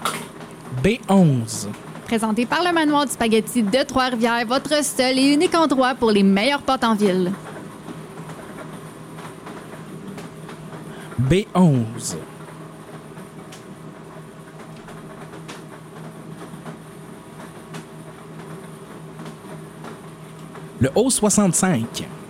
B11. Présenté par le Manoir du Spaghetti de Trois-Rivières, votre seul et unique endroit pour les meilleures pâtes en ville. B11. Le O65.